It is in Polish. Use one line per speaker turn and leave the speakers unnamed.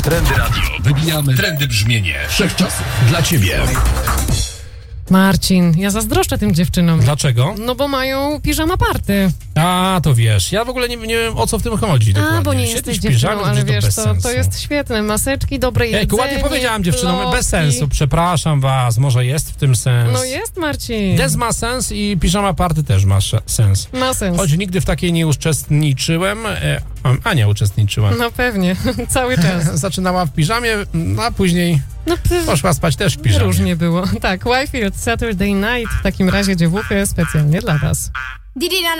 Trendy Radio. Wybijamy trendy brzmienie wszechczasów dla ciebie.
Marcin, ja zazdroszczę tym dziewczynom.
Dlaczego?
No bo mają piżama party.
A, to wiesz, ja w ogóle nie wiem, o co w tym chodzi dokładnie.
Bo nie
Siedzieć
jesteś
w piżamie,
dziewczyną, ale
że
wiesz,
bez sensu.
to jest świetne. Maseczki, dobre jedzenie,
Ładnie powiedziałam dziewczynom,
plotki.
bez sensu, przepraszam was, może jest w tym sens.
No jest, Marcin.
Dance ma sens i piżama party też ma sens.
Ma sens.
Choć nigdy w takiej nie uczestniczyłem, Ania uczestniczyła.
No pewnie, cały czas.
Zaczynała w piżamie, a później poszła spać też w piżamie.
Różnie było. Tak, Whitefield Saturday Night w takim razie dziewuchy specjalnie dla was.
Didi na